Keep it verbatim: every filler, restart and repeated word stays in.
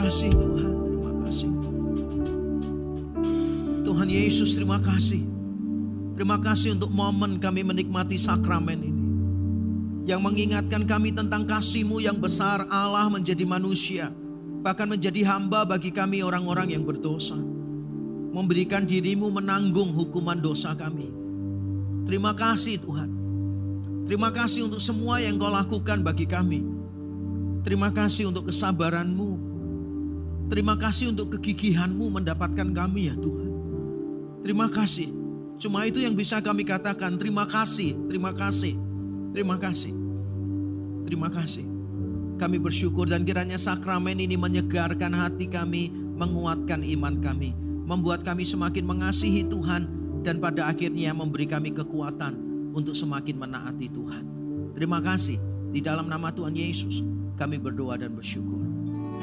kasih Tuhan, terima kasih. Tuhan Yesus, terima kasih. Terima kasih untuk momen kami menikmati sakramen ini, yang mengingatkan kami tentang kasih-Mu yang besar. Allah menjadi manusia, bahkan menjadi hamba bagi kami orang-orang yang berdosa. Memberikan diri-Mu menanggung hukuman dosa kami. Terima kasih Tuhan. Terima kasih untuk semua yang Kau lakukan bagi kami. Terima kasih untuk kesabaran-Mu. Terima kasih untuk kegigihan-Mu mendapatkan kami ya Tuhan. Terima kasih. Cuma itu yang bisa kami katakan. Terima kasih, terima kasih, terima kasih. Terima kasih. Kami bersyukur dan kiranya sakramen ini menyegarkan hati kami, menguatkan iman kami, membuat kami semakin mengasihi Tuhan, dan pada akhirnya memberi kami kekuatan untuk semakin menaati Tuhan. Terima kasih. Di dalam nama Tuhan Yesus kami berdoa dan bersyukur.